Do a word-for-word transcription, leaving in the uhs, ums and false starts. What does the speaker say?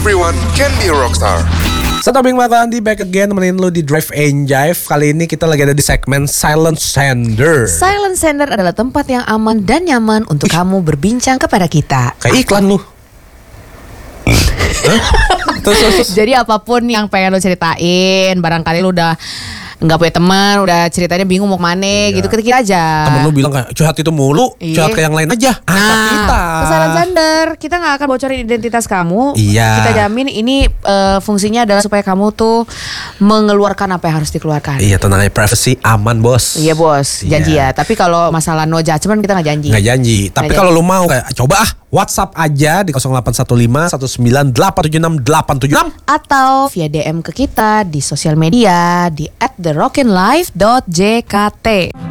everyone can be a rockstar. Setobing mata Andi back again nemenin lu di Drive and Jive. Kali ini kita lagi ada di segmen Silent Sender. Silent Sender adalah tempat yang aman dan nyaman untuk Ih. kamu berbincang kepada kita. Kayak iklan lu. terus, terus, terus. Jadi apapun yang pengen lu ceritain, barangkali lu udah nggak punya teman, udah ceritanya bingung mau kemana, iya. gitu kita aja. Temen lu bilang kayak curhat itu mulu, Iyi. curhat ke yang lain aja. Nah, ah, kita. Silent Sender, kita nggak akan bocorin identitas kamu. Iya. Kita jamin ini uh, fungsinya adalah supaya kamu tuh mengeluarkan apa yang harus dikeluarkan. Iya, tenang aja, privacy aman bos. Iya bos, janji iya. ya. Tapi kalau masalah no judgment kita nggak janji. Nggak janji. Tapi kalau lu mau kayak coba ah WhatsApp aja di nol delapan satu lima satu sembilan delapan tujuh enam delapan tujuh enam atau via D M ke kita di sosial media di at the rockin life dot j k t.